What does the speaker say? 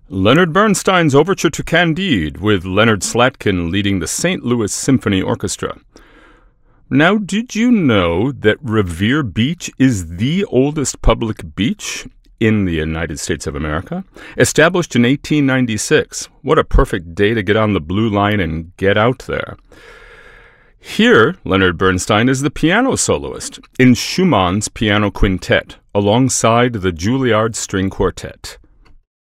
Leonard Bernstein's Overture to Candide, with Leonard Slatkin leading the St. Louis Symphony Orchestra. Now, did you know that Revere Beach is the oldest public beach in the United States of America? Established in 1896. What a perfect day to get on the Blue Line and get out there. Here, Leonard Bernstein is the piano soloist in Schumann's Piano Quintet, alongside the Juilliard String Quartet.